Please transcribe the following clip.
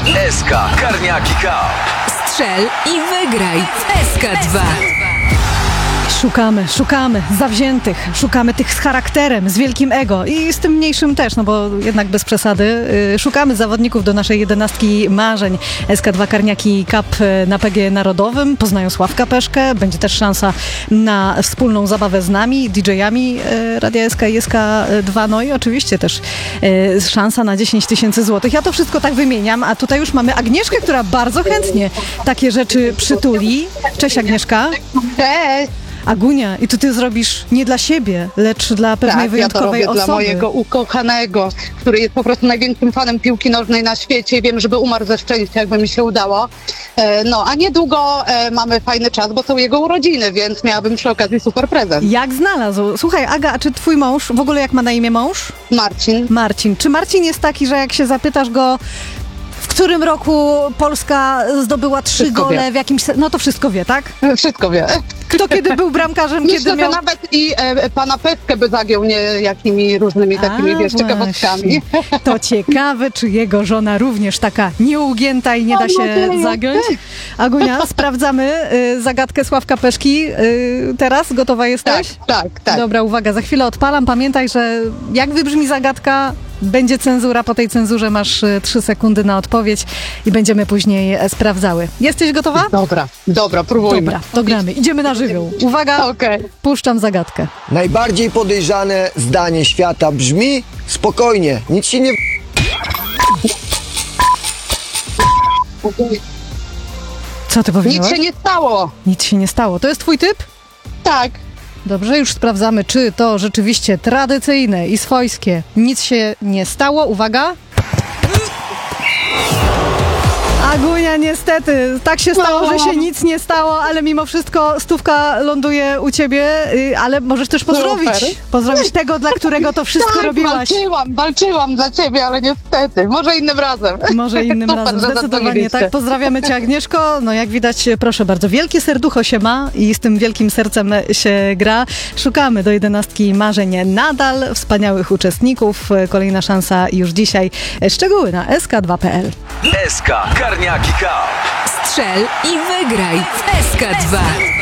SK Karniaki Cup. Strzel i wygraj w SK2. Szukamy zawziętych, szukamy tych z charakterem, z wielkim ego i z tym mniejszym też, no bo jednak bez przesady. Szukamy zawodników do naszej 11 marzeń. SK2 Karniaki Cup na PG Narodowym. Poznają Sławka Peszkę. Będzie też szansa na wspólną zabawę z nami, DJ-ami Radia SK i SK2. No i oczywiście też szansa na 10 000 złotych. Ja to wszystko tak wymieniam, a tutaj już mamy Agnieszkę, która bardzo chętnie takie rzeczy przytuli. Cześć Agnieszka. Cześć! Agunia, i to ty zrobisz nie dla siebie, lecz dla pewnej wyjątkowej ja to robię osoby. dla mojego ukochanego, który jest po prostu największym fanem piłki nożnej na świecie i wiem, żeby umarł ze szczęścia, jakby mi się udało. No, a niedługo mamy fajny czas, bo są jego urodziny, więc miałabym przy okazji super prezent. Jak znalazł? Słuchaj, Aga, a czy twój mąż, w ogóle jak ma na imię mąż? Marcin. Marcin. Czy Marcin jest taki, że jak się zapytasz go, w którym roku Polska zdobyła 3 Wszystko gole wie. w jakimś... No to wszystko wie, tak? Wszystko wie. Kto kiedy był bramkarzem, Myślę, kiedy że miał... nawet i pana Peszkę by zagiął niejakimi różnymi takimi, wiesz, ciekawostkami. właśnie. To ciekawe, czy jego żona również taka nieugięta i nie da się zagiąć. Agunia, sprawdzamy zagadkę Sławka Peszki. Teraz gotowa jesteś? Tak. Dobra, uwaga, za chwilę odpalam. Pamiętaj, że jak wybrzmi zagadka, będzie cenzura. Po tej cenzurze masz 3 sekundy na odpowiedź i będziemy później sprawdzały. Jesteś gotowa? Dobra, próbujmy. Dobra, to gramy. Idziemy na żywioł. Uwaga, Okej. puszczam zagadkę. Najbardziej podejrzane zdanie świata brzmi: spokojnie, nic się nie... Co ty Nic powiedziałaś? się nie stało. Nic się nie stało. To jest twój typ? Tak. Dobrze, już sprawdzamy, czy to rzeczywiście tradycyjne i swojskie. Nic się nie stało. Uwaga. Agunia, niestety, tak się stało, że się nic nie stało, ale mimo wszystko stówka ląduje u ciebie, ale możesz też pozdrowić tego, dla którego to wszystko Tak, robiłaś. walczyłam dla ciebie, ale niestety. Może innym razem. Może innym Super, razem, że zdecydowanie zadzwoniliście. tak. Pozdrawiamy cię, Agnieszko. No jak widać, proszę bardzo, wielkie serducho się ma i z tym wielkim sercem się gra. Szukamy do 11 marzeń nadal wspaniałych uczestników. Kolejna szansa już dzisiaj. Szczegóły na sk2.pl. SK Karniaki Cup. Strzel i wygraj w SK2.